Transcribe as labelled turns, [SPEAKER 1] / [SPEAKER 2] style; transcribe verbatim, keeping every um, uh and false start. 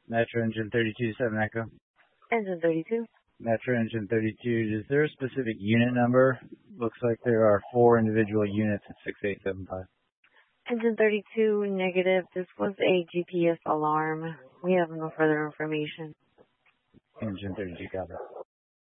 [SPEAKER 1] Metro Engine thirty-two, seven Echo.
[SPEAKER 2] Engine thirty-two.
[SPEAKER 1] Metro Engine thirty-two, is there a specific unit number? Looks like there are four individual units at six eight seven five.
[SPEAKER 2] Engine thirty-two, negative. This was a G P S alarm. We have no further information.
[SPEAKER 1] Engine thirty-two, got it.